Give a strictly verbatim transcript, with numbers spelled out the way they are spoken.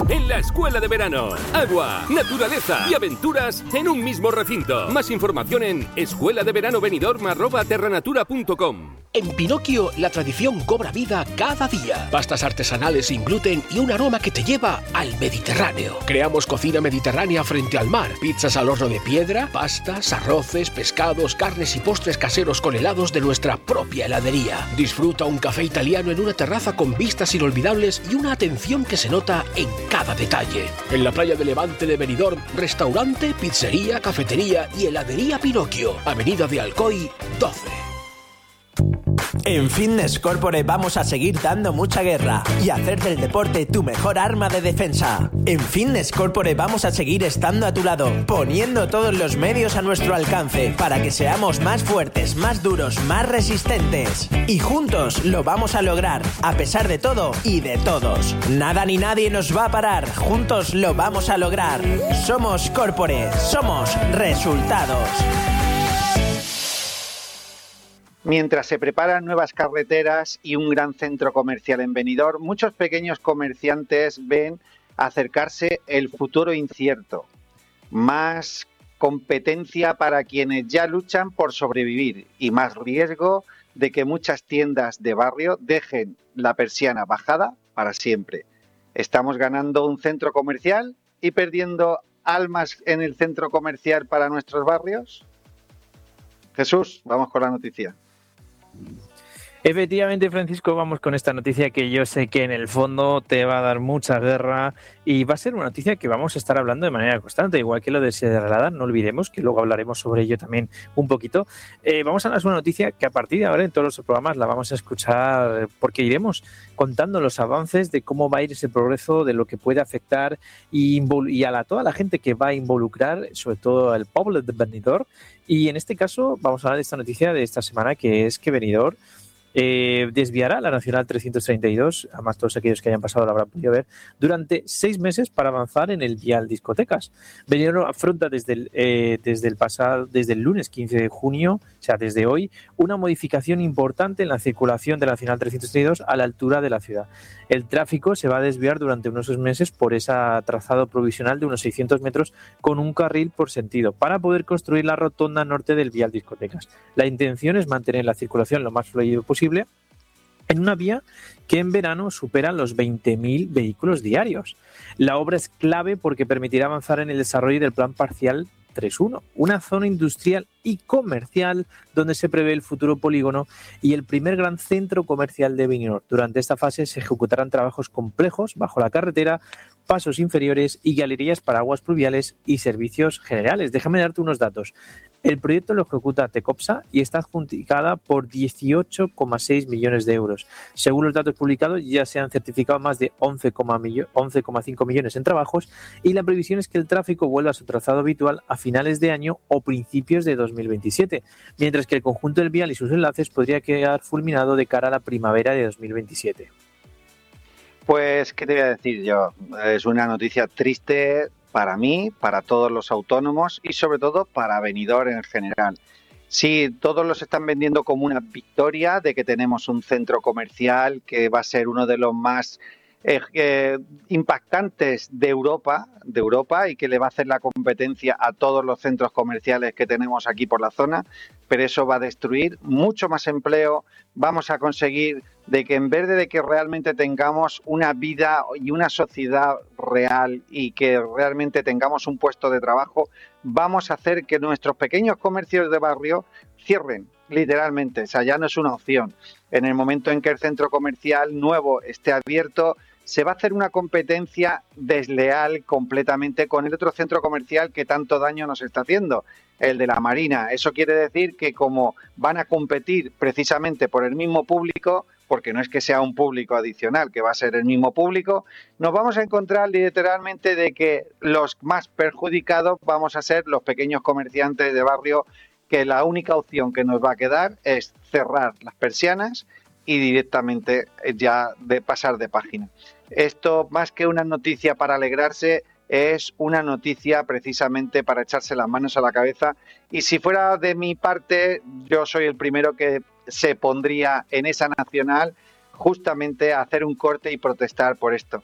en la Escuela de Verano. Agua, naturaleza y aventuras en un mismo recinto. Más información en escuela de verano benidorm arroba terranatura punto com. En Pinocchio, la tradición cobra vida cada día. Pastas artesanales sin gluten y un aroma que te lleva al Mediterráneo. Creamos cocina mediterránea frente al mar. Pizzas al horno de piedra, pastas, arroces, pescados, carnes y postres caseros con helados de nuestra propia heladería. Disfruta un café italiano en una terraza con vistas inolvidables y una atención que se nota en cada detalle. En la playa de Levante de Benidorm, restaurante, pizzería, cafetería y heladería Pinocchio. Avenida de Alcoy, doce. En Fitness Corporate vamos a seguir dando mucha guerra y hacer del deporte tu mejor arma de defensa. En Fitness Corporate vamos a seguir estando a tu lado, poniendo todos los medios a nuestro alcance para que seamos más fuertes, más duros, más resistentes. Y juntos lo vamos a lograr, a pesar de todo y de todos. Nada ni nadie nos va a parar, juntos lo vamos a lograr. Somos Corporate, somos resultados. Mientras se preparan nuevas carreteras y un gran centro comercial en Benidorm, muchos pequeños comerciantes ven acercarse el futuro incierto. Más competencia para quienes ya luchan por sobrevivir y más riesgo de que muchas tiendas de barrio dejen la persiana bajada para siempre. ¿Estamos ganando un centro comercial y perdiendo almas en el centro comercial para nuestros barrios? Jesús, vamos con la noticia. Efectivamente, Francisco, vamos con esta noticia que yo sé que en el fondo te va a dar mucha guerra y va a ser una noticia que vamos a estar hablando de manera constante, igual que lo de Sierra Radar, no olvidemos que luego hablaremos sobre ello también un poquito. Eh, vamos a hablar de una noticia que a partir de ahora en todos los programas la vamos a escuchar porque iremos contando los avances de cómo va a ir ese progreso, de lo que puede afectar y, y a la, toda la gente que va a involucrar, sobre todo el pueblo de Benidorm. Y en este caso vamos a hablar de esta noticia de esta semana, que es que Benidorm Eh, desviará la Nacional trescientos treinta y dos, además todos aquellos que hayan pasado lo habrán podido ver, durante seis meses para avanzar en el vial discotecas. Benidorm afronta desde el, eh, desde el pasado, desde el lunes quince de junio, o sea, desde hoy, una modificación importante en la circulación de la Nacional trescientos treinta y dos a la altura de la ciudad. El tráfico se va a desviar durante unos meses por ese trazado provisional de unos seiscientos metros con un carril por sentido para poder construir la rotonda norte del vial discotecas. La intención es mantener la circulación lo más fluido posible en una vía que en verano supera los veinte mil vehículos diarios. La obra es clave porque permitirá avanzar en el desarrollo del plan parcial tres punto uno, una zona industrial y comercial donde se prevé el futuro polígono y el primer gran centro comercial de Benidorm. Durante esta fase se ejecutarán trabajos complejos bajo la carretera, pasos inferiores y galerías para aguas pluviales y servicios generales. Déjame darte unos datos. El proyecto lo ejecuta Tecopsa y está adjudicada por dieciocho coma seis millones de euros. Según los datos publicados, ya se han certificado más de once coma cinco millones en trabajos y la previsión es que el tráfico vuelva a su trazado habitual a finales de año o principios de dos mil veintisiete, mientras que el conjunto del vial y sus enlaces podría quedar fulminado de cara a la primavera de dos mil veintisiete. Pues, ¿qué te voy a decir yo? Es una noticia triste para mí, para todos los autónomos y sobre todo para Benidorm en general. Sí, todos los están vendiendo como una victoria de que tenemos un centro comercial que va a ser uno de los más eh, eh, impactantes de Europa, de Europa y que le va a hacer la competencia a todos los centros comerciales que tenemos aquí por la zona, pero eso va a destruir mucho más empleo. Vamos a conseguir de que en vez de que realmente tengamos una vida y una sociedad real y que realmente tengamos un puesto de trabajo, vamos a hacer que nuestros pequeños comercios de barrio cierren, literalmente. O sea, ya no es una opción. En el momento en que el centro comercial nuevo esté abierto, se va a hacer una competencia desleal completamente con el otro centro comercial que tanto daño nos está haciendo, el de la Marina. Eso quiere decir que como van a competir precisamente por el mismo público, porque no es que sea un público adicional, que va a ser el mismo público, nos vamos a encontrar literalmente de que los más perjudicados vamos a ser los pequeños comerciantes de barrio, que la única opción que nos va a quedar es cerrar las persianas y directamente ya de pasar de página. Esto, más que una noticia para alegrarse, es una noticia precisamente para echarse las manos a la cabeza. Y si fuera de mi parte, yo soy el primero que se pondría en esa nacional justamente a hacer un corte y protestar por esto.